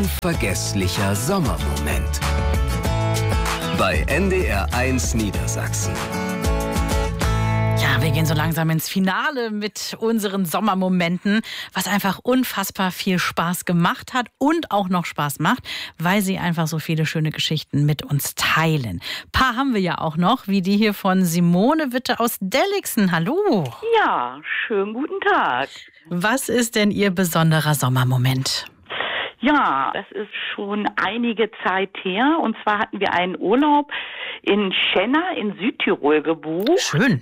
unvergesslicher Sommermoment. Bei NDR1 Niedersachsen. Ja, wir gehen so langsam ins Finale mit unseren Sommermomenten, was einfach unfassbar viel Spaß gemacht hat und auch noch Spaß macht, weil sie einfach so viele schöne Geschichten mit uns teilen. Ein paar haben wir ja auch noch, wie die hier von Simone Witte aus Delligsen. Hallo. Ja, schönen guten Tag. Was ist denn Ihr besonderer Sommermoment? Ja, das ist schon einige Zeit her. Und zwar hatten wir einen Urlaub in Schenna in Südtirol gebucht. Schön.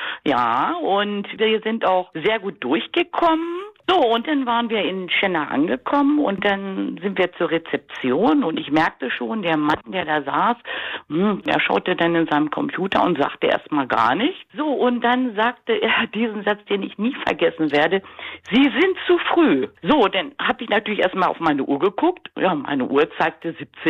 Ja, und wir sind auch sehr gut durchgekommen. So, und dann waren wir in Schenna angekommen und dann sind wir zur Rezeption und ich merkte schon, der Mann, der da saß, der schaute dann in seinem Computer und sagte erstmal gar nichts. So, und dann sagte er diesen Satz, den ich nie vergessen werde: Sie sind zu früh. So, dann habe ich natürlich erstmal auf meine Uhr geguckt. Ja, meine Uhr zeigte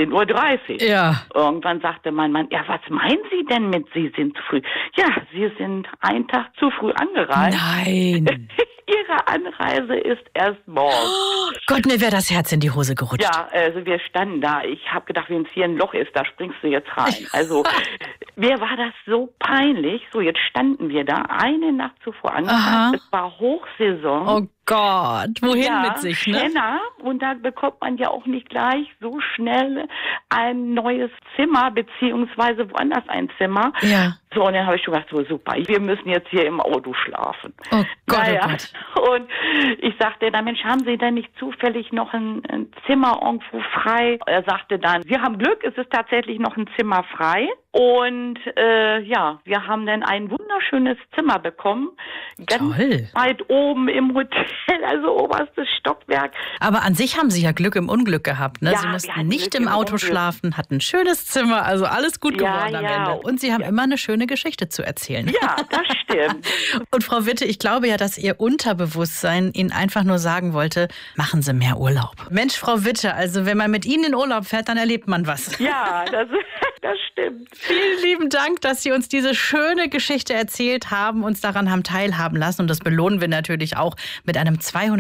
17:30 Uhr. Ja. Irgendwann sagte mein Mann: Ja, was meinen Sie denn mit Sie sind zu früh? Ja, Sie sind einen Tag zu früh angereist. Nein. Ihre Anreise ist erst morgen. Oh Gott, mir wäre das Herz in die Hose gerutscht. Ja, also wir standen da. Ich habe gedacht, wenn es hier ein Loch ist, da springst du jetzt rein. Also mir war das so peinlich. So, jetzt standen wir da eine Nacht zuvor angereist. Es war Hochsaison. Oh Gott, wohin mit sich, ne? Schenna. Und da bekommt man ja auch nicht gleich so schnell ein neues Zimmer, beziehungsweise woanders ein Zimmer. Ja. So, und dann habe ich schon gedacht, so super, wir müssen jetzt hier im Auto schlafen. Oh Gott, naja. oh Gott. Und ich sagte, na Mensch, haben Sie denn nicht zufällig noch ein Zimmer irgendwo frei? Er sagte dann, wir haben Glück, es ist tatsächlich noch ein Zimmer frei. Und ja, wir haben dann ein wunderschönes Zimmer bekommen. Ganz Toll. weit oben im Hotel, also oberstes Stockwerk. Aber an sich haben Sie ja Glück im Unglück gehabt, ne? Ja, Sie wir mussten hatten nicht Glück im im Auto Unglück. schlafen, hatten ein schönes Zimmer, also alles gut Ja, geworden am ja. Ende. Und Sie haben immer eine schöne Geschichte zu erzählen. Ja, das stimmt. Und Frau Witte, ich glaube ja, dass Ihr Unterbewusstsein Ihnen einfach nur sagen wollte, machen Sie mehr Urlaub. Mensch, Frau Witte, also wenn man mit Ihnen in Urlaub fährt, dann erlebt man was. Ja, das stimmt. Vielen lieben Dank, dass Sie uns diese schöne Geschichte erzählt haben, uns daran haben teilhaben lassen. Und das belohnen wir natürlich auch mit einem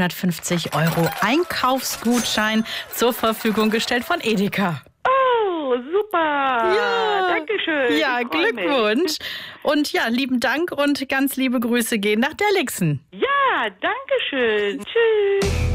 250 € Einkaufsgutschein zur Verfügung gestellt von Edeka. Oh, super. Ja. Dankeschön. Ja, Ich freu mich. Glückwunsch. Und ja, lieben Dank und ganz liebe Grüße gehen nach Delligsen. Ja, danke schön. Tschüss.